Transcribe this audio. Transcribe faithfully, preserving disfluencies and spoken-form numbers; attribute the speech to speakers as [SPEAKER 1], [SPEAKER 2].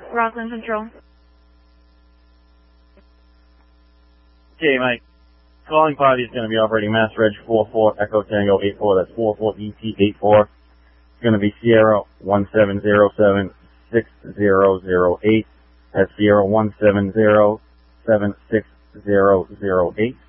[SPEAKER 1] Rockland Central.
[SPEAKER 2] Okay, Mike. Calling party is going to be operating Mass Reg four four Echo Tango eight four. That's four four E T eight four. It's going to be Sierra one seven zero seven six zero zero eight. That's Sierra one seven zero seven six zero zero eight.